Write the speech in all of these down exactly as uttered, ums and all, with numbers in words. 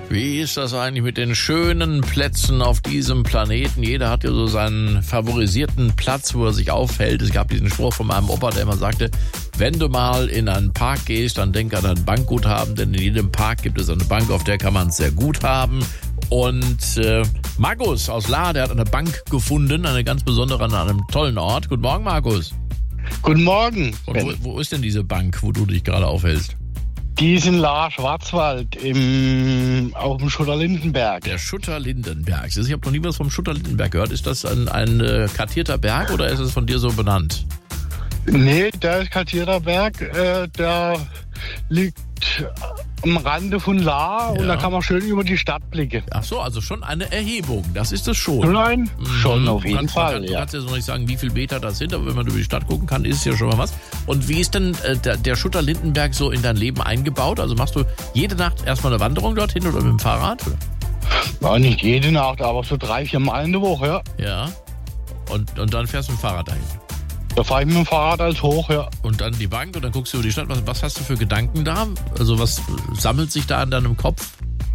Wie ist das eigentlich mit den schönen Plätzen auf diesem Planeten? Jeder hat ja so seinen favorisierten Platz, wo er sich aufhält. Es gab diesen Spruch von meinem Opa, der immer sagte, wenn du mal in einen Park gehst, dann denk an ein Bankguthaben, denn in jedem Park gibt es eine Bank, auf der kann man es sehr gut haben. Und äh, Markus aus Lahr, der hat eine Bank gefunden, eine ganz besondere an einem tollen Ort. Guten Morgen, Markus. Guten Morgen. Und wo, wo ist denn diese Bank, wo du dich gerade aufhältst? Die ist in Lahr, Schwarzwald, im, auf dem Schutter-Lindenberg. Der Schutter-Lindenberg. Ich habe noch nie was vom Schutter-Lindenberg gehört. Ist das ein, ein äh, kartierter Berg oder ist es von dir so benannt? Nee, der ist kartierter Berg. Äh, der liegt am Rande von Lahr Ja. und da kann man schön über die Stadt blicken. Ach so, also schon eine Erhebung. Das ist es schon. Nein, Mhm. schon auf jeden du kannst, Fall. Du Ja. kannst jetzt noch nicht sagen, wie viele Meter das sind, aber wenn man über die Stadt gucken kann, ist es ja schon mal was. Und wie ist denn äh, der, der Schutter-Lindenberg so in dein Leben eingebaut? Also machst du jede Nacht erstmal eine Wanderung dorthin oder mit dem Fahrrad? Ja, nicht jede Nacht, aber so drei, vier Mal in der Woche, ja. Ja. Und, und dann fährst du mit dem Fahrrad dahin. Da fahre ich mit dem Fahrrad als hoch, ja. Und dann die Bank und dann guckst du über die Stadt. Was, was hast du für Gedanken da? Also was sammelt sich da in deinem Kopf?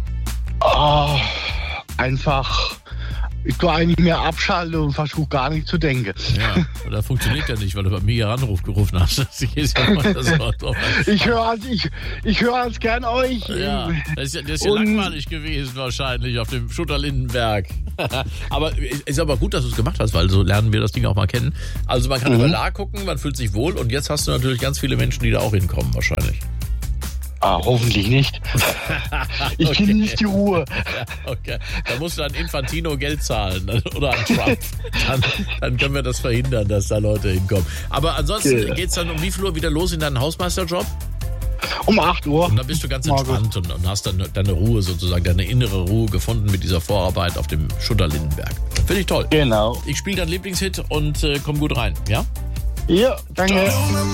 Ah, einfach, ich tue eigentlich mehr abschalten und versuche gar nicht zu denken. Ja, das funktioniert ja nicht, weil du bei mir hier Anruf gerufen hast. Das ist ja mal das Wort drauf. Ich höre als, ich, ich höre als gern euch. Ja, das ist ja, das ist ja Und- langweilig gewesen wahrscheinlich auf dem Schutter-Lindenberg. Aber ist aber gut, dass du es gemacht hast, weil so lernen wir das Ding auch mal kennen. Also man kann Mhm. über Lahr gucken, man fühlt sich wohl und jetzt hast du natürlich ganz viele Menschen, die da auch hinkommen wahrscheinlich. Ah, hoffentlich nicht. Ich Okay. genieße die Ruhe. Ja, okay. Da musst du an Infantino Geld zahlen oder an Trump. Dann, dann können wir das verhindern, dass da Leute hinkommen. Aber ansonsten Okay. geht's dann um wie viel Uhr wieder los in deinen Hausmeisterjob? Um acht Uhr. Und dann bist du ganz Markus. entspannt und, und hast dann deine Ruhe sozusagen, deine innere Ruhe gefunden mit dieser Vorarbeit auf dem Schutter-Lindenberg. Finde ich toll. Genau. Ich spiele deinen Lieblingshit und äh, komm gut rein, ja? Ja, danke.